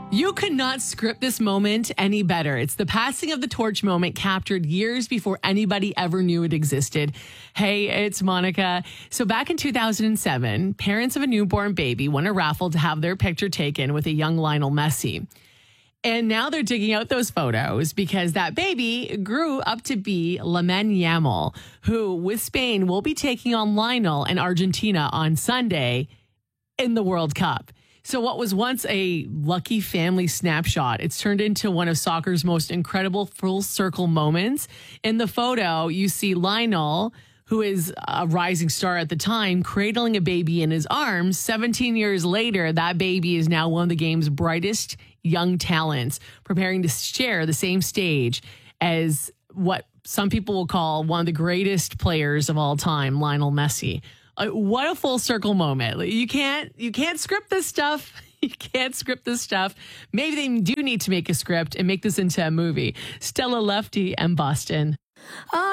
You could not script this moment any better. It's the passing of the torch moment captured years before anybody ever knew it existed. Hey, it's Monica. So back in 2007, parents of a newborn baby won a raffle to have their picture taken with a young Lionel Messi. And now they're digging out those photos because that baby grew up to be Lamine Yamal, who with Spain will be taking on Lionel and Argentina on Sunday in the World Cup. So what was once a lucky family snapshot, it's turned into one of soccer's most incredible full circle moments. In the photo, you see Lionel, who is a rising star at the time, cradling a baby in his arms. 17 years later, that baby is now one of the game's brightest young talents, preparing to share the same stage as what some people will call one of the greatest players of all time, Lionel Messi. What a full circle moment. You can't script this stuff. You can't script this stuff. Maybe they do need to make a script and make this into a movie. Stella Lefty and Boston.